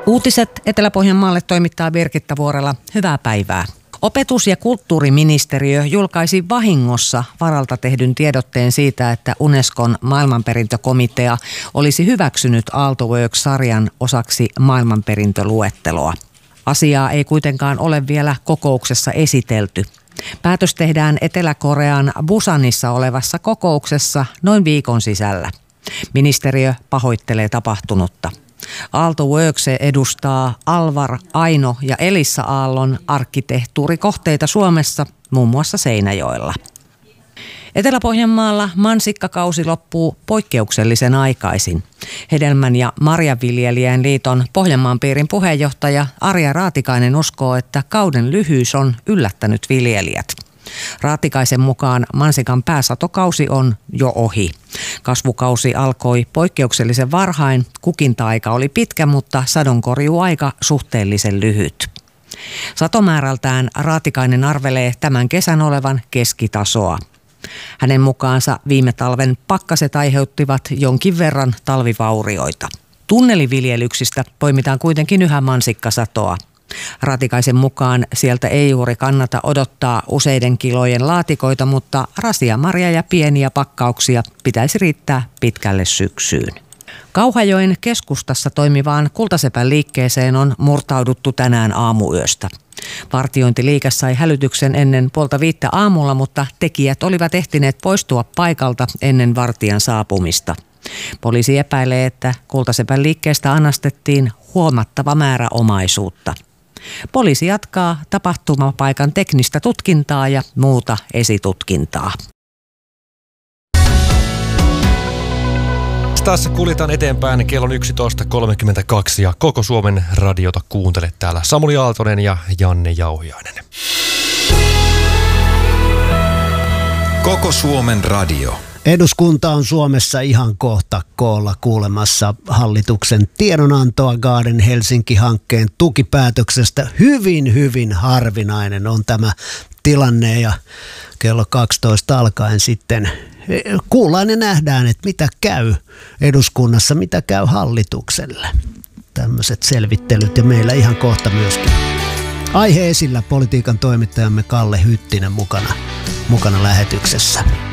Uutiset Etelä-Pohjanmaalle toimittaa Birgitta Vuorela. Hyvää päivää. Opetus- ja kulttuuriministeriö julkaisi vahingossa varalta tehdyn tiedotteen siitä, että Unescon maailmanperintökomitea olisi hyväksynyt Aalto-Works-sarjan osaksi maailmanperintöluetteloa. Asiaa ei kuitenkaan ole vielä kokouksessa esitelty. Päätös tehdään Etelä-Korean Busanissa olevassa kokouksessa noin viikon sisällä. Ministeriö pahoittelee tapahtunutta. Aalto-Works edustaa Alvar, Aino ja Elissa Aallon arkkitehtuurikohteita Suomessa, muun muassa Seinäjoella. Etelä-Pohjanmaalla mansikkakausi loppuu poikkeuksellisen aikaisin. Hedelmän- ja marjanviljelijän liiton Pohjanmaan piirin puheenjohtaja Arja Raatikainen uskoo, että kauden lyhyys on yllättänyt viljelijät. Raatikaisen mukaan mansikan pääsatokausi on jo ohi. Kasvukausi alkoi poikkeuksellisen varhain, kukinta-aika oli pitkä, mutta sadonkorjuaika suhteellisen lyhyt. Satomäärältään Raatikainen arvelee tämän kesän olevan keskitasoa. Hänen mukaansa viime talven pakkaset aiheuttivat jonkin verran talvivaurioita. Tunneliviljelyksistä poimitaan kuitenkin yhä mansikkasatoa. Raatikaisen mukaan sieltä ei juuri kannata odottaa useiden kilojen laatikoita, mutta rasia, marja ja pieniä pakkauksia pitäisi riittää pitkälle syksyyn. Kauhajoen keskustassa toimivaan Kultasepän liikkeeseen on murtauduttu tänään aamuyöstä. Vartiointiliike sai hälytyksen ennen 4:30 aamulla, mutta tekijät olivat ehtineet poistua paikalta ennen vartijan saapumista. Poliisi epäilee, että Kultasepän liikkeestä anastettiin huomattava määrä omaisuutta. Poliisi jatkaa tapahtumapaikan teknistä tutkintaa ja muuta esitutkintaa. Tässä kuljetaan eteenpäin kello 11.32 ja koko Suomen radiota kuuntelet täällä Samuli Aaltonen ja Janne Jauhiainen. Koko Suomen radio. Eduskunta on Suomessa ihan kohta koolla kuulemassa hallituksen tiedonantoa Garden Helsinki-hankkeen tukipäätöksestä. Hyvin harvinainen on tämä tilanne ja kello 12 alkaen sitten kuullaan ja nähdään, että mitä käy eduskunnassa, mitä käy hallitukselle. Tämmöiset selvittelyt ja meillä ihan kohta myöskin aihe esillä politiikan toimittajamme Kalle Hyttinen mukana lähetyksessä.